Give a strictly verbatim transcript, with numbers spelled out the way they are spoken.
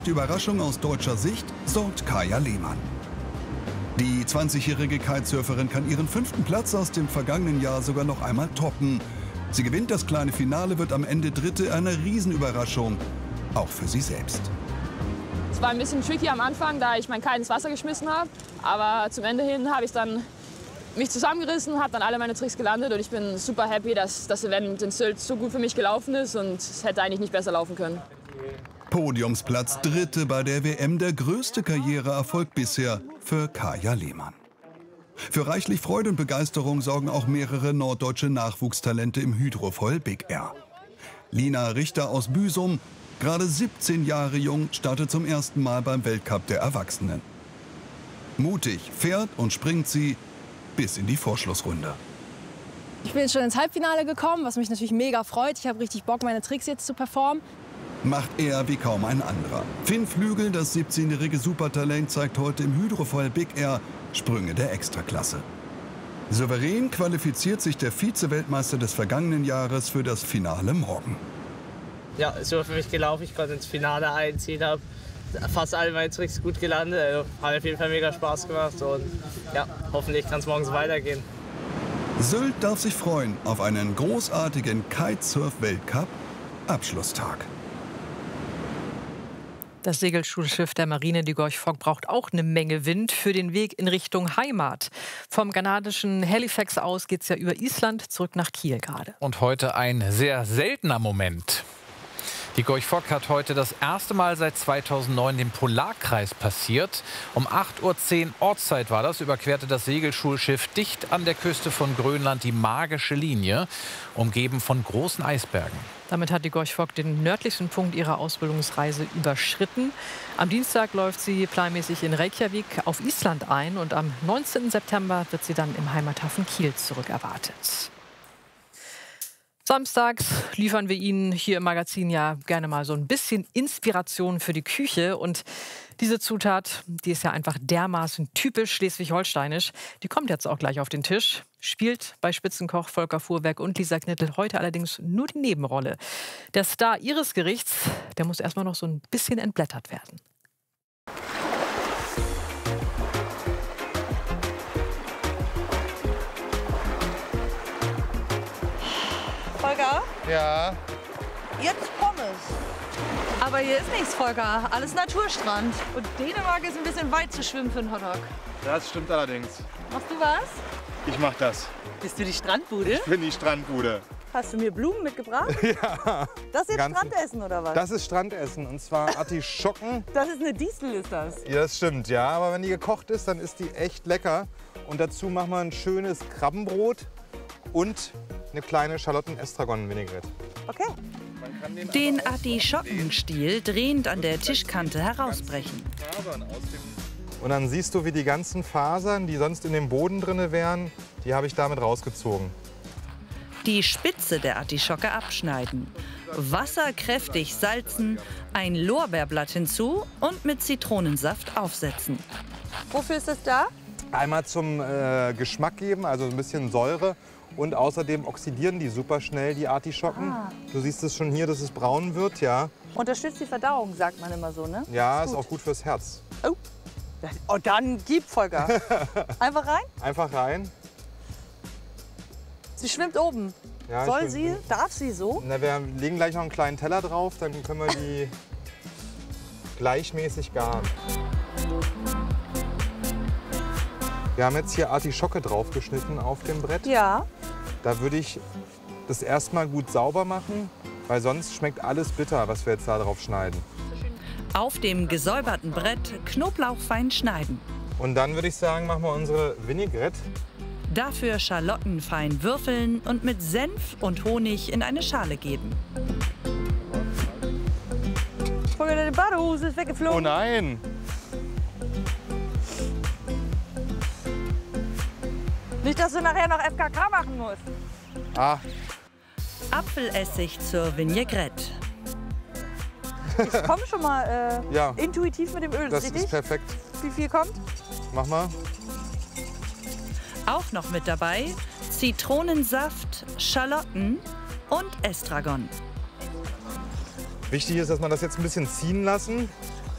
Die Überraschung aus deutscher Sicht sorgt Kaja Lehmann. Die zwanzigjährige Kitesurferin kann ihren fünften Platz aus dem vergangenen Jahr sogar noch einmal toppen. Sie gewinnt das kleine Finale, wird am Ende Dritte, eine Riesenüberraschung, auch für sie selbst. Es war ein bisschen tricky am Anfang, da ich mein Kite ins Wasser geschmissen habe. Aber zum Ende hin habe ich dann mich zusammengerissen, habe dann alle meine Tricks gelandet und ich bin super happy, dass das Event in Sylt so gut für mich gelaufen ist und es hätte eigentlich nicht besser laufen können. Podiumsplatz Dritte bei der W M, der größte Karriereerfolg bisher für Kaja Lehmann. Für reichlich Freude und Begeisterung sorgen auch mehrere norddeutsche Nachwuchstalente im Hydrofoil Big Air. Lina Richter aus Büsum, gerade siebzehn Jahre jung, startet zum ersten Mal beim Weltcup der Erwachsenen. Mutig fährt und springt sie bis in die Vorschlussrunde. Ich bin jetzt schon ins Halbfinale gekommen, was mich natürlich mega freut. Ich habe richtig Bock, meine Tricks jetzt zu performen. Macht er wie kaum ein anderer. Finn Flügel, das siebzehnjährige Supertalent, zeigt heute im Hydrofoil Big Air Sprünge der Extraklasse. Souverän qualifiziert sich der Vize-Weltmeister des vergangenen Jahres für das Finale morgen. Ja, es war für mich gelaufen. Ich konnte ins Finale einziehen, habe fast alle meine Tricks gut gelandet. Also, hat auf jeden Fall mega Spaß gemacht und ja, hoffentlich kann es morgen so weitergehen. Sylt darf sich freuen auf einen großartigen Kitesurf-Weltcup-Abschlusstag. Das Segelschulschiff der Marine, die Gorch Fock, braucht auch eine Menge Wind für den Weg in Richtung Heimat. Vom kanadischen Halifax aus geht es ja über Island zurück nach Kiel gerade. Und heute ein sehr seltener Moment. Die Gorch Fock hat heute das erste Mal seit zweitausendneun den Polarkreis passiert. Um acht Uhr zehn Ortszeit war das, überquerte das Segelschulschiff dicht an der Küste von Grönland die magische Linie, umgeben von großen Eisbergen. Damit hat die Gorch Fock den nördlichsten Punkt ihrer Ausbildungsreise überschritten. Am Dienstag läuft sie planmäßig in Reykjavik auf Island ein und am neunzehnten September wird sie dann im Heimathafen Kiel zurückerwartet. Samstags liefern wir Ihnen hier im Magazin ja gerne mal so ein bisschen Inspiration für die Küche. Und diese Zutat, die ist ja einfach dermaßen typisch schleswig-holsteinisch. Die kommt jetzt auch gleich auf den Tisch. Spielt bei Spitzenkoch Volker Fuhrberg und Lisa Knittel heute allerdings nur die Nebenrolle. Der Star ihres Gerichts, der muss erstmal noch so ein bisschen entblättert werden. Volker? Ja. Jetzt Pommes. Aber hier ist nichts, Volker. Alles Naturstrand. Und Dänemark ist ein bisschen weit zu schwimmen für einen Hotdog. Das stimmt allerdings. Machst du was? Ich mach das. Bist du die Strandbude? Ich bin die Strandbude. Hast du mir Blumen mitgebracht? Ja. Das ist jetzt Ganz Strandessen, oder was? Das ist Strandessen, und zwar Artischocken. Das ist eine Distel, ist das? Ja, das stimmt, ja. Aber wenn die gekocht ist, dann ist die echt lecker. Und dazu machen wir ein schönes Krabbenbrot und eine kleine Schalotten-Estragon-Vinaigrette. Okay. Den Artischockenstiel drehend an der Tischkante herausbrechen. Und dann siehst du, wie die ganzen Fasern, die sonst in dem Boden drin wären, die habe ich damit rausgezogen. Die Spitze der Artischocke abschneiden. Wasser kräftig salzen, ein Lorbeerblatt hinzu und mit Zitronensaft aufsetzen. Wofür ist das da? Einmal zum äh, Geschmack geben, also ein bisschen Säure. Und außerdem oxidieren die super schnell, die Artischocken. Ah. Du siehst es schon hier, dass es braun wird, ja. Unterstützt die Verdauung, sagt man immer so, ne? Ja, ist, ist auch gut fürs Herz. Oh, oh dann gib, Volker. Einfach rein? Einfach rein. Sie schwimmt oben. Ja, Soll sie? Darf sie so? Na, wir legen gleich noch einen kleinen Teller drauf, dann können wir die gleichmäßig garen. Wir haben jetzt hier Artischocke draufgeschnitten auf dem Brett. Ja. Da würde ich das erstmal gut sauber machen, weil sonst schmeckt alles bitter, was wir jetzt da drauf schneiden. Auf dem gesäuberten Brett Knoblauch fein schneiden. Und dann würde ich sagen, machen wir unsere Vinaigrette. Dafür Schalotten fein würfeln und mit Senf und Honig in eine Schale geben. Volker, deine Badehose ist weggeflogen. Oh nein! Nicht, dass du nachher noch F K K machen musst. Ah. Apfelessig zur Vinaigrette. Ich komme schon mal äh, ja. intuitiv mit dem Öl, das richtig? ist perfekt. Wie viel kommt? Mach mal. Auch noch mit dabei Zitronensaft, Schalotten und Estragon. Wichtig ist, dass wir das jetzt ein bisschen ziehen lassen.